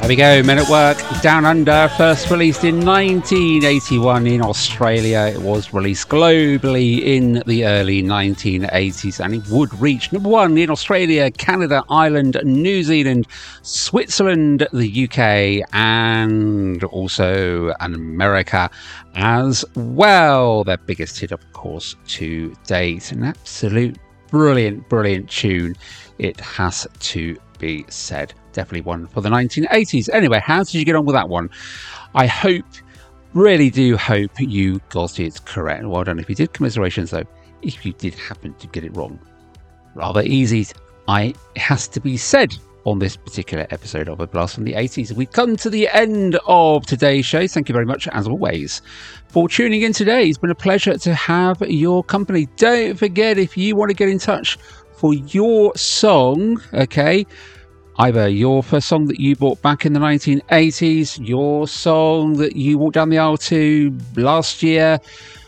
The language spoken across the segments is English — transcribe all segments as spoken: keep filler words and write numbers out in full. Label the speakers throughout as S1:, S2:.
S1: There we go, Men at Work, Down Under, first released in nineteen eighty-one in Australia. It was released globally in the early nineteen eighties, and it would reach number one in Australia, Canada, Ireland, New Zealand, Switzerland, the U K, and also America as well. Their biggest hit, of course, to date. An absolute brilliant, brilliant tune, it has to be said. Definitely one for the nineteen eighties. Anyway, how did you get on with that one? I hope, really do hope you got it correct. Well done if you did. Commiserations though, if you did happen to get it wrong. Rather easy, I it has to be said on this particular episode of A Blast from the eighties. We've come to the end of today's show. Thank you very much, as always, for tuning in today. It's been a pleasure to have your company. Don't forget, if you want to get in touch for your song, okay, either your first song that you bought back in the nineteen eighties, your song that you walked down the aisle to last year,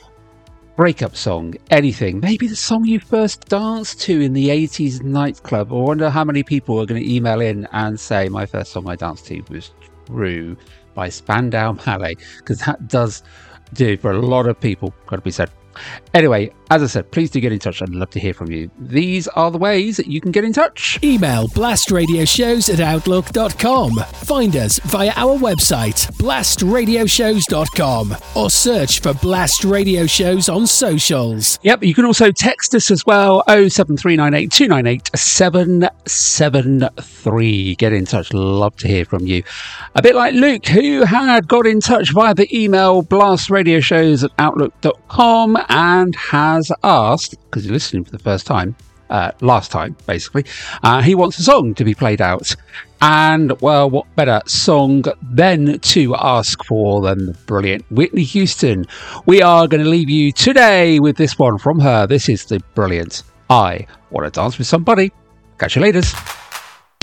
S1: breakup song, anything. Maybe the song you first danced to in the eighties nightclub. I wonder how many people are going to email in and say, my first song I danced to was True by Spandau Ballet, because that does do for a lot of people, got to be said. Anyway, as I said, please do get in touch. I'd love to hear from you. These are the ways that you can get in touch.
S2: Email blastradioshows at outlook dot com. Find us via our website, blast radio shows dot com, or search for Blast Radio Shows on socials.
S1: Yep, you can also text us as well, oh seven three nine eight two nine eight seven seven three. Get in touch. Love to hear from you. A bit like Luke, who had got in touch via the email blastradioshows at outlook dot com and has asked, because you're listening for the first time, uh, last time, basically, uh, he wants a song to be played out. And, well, what better song then to ask for than the brilliant Whitney Houston? We are going to leave you today with this one from her. This is the brilliant I Want to Dance with Somebody. Catch you later.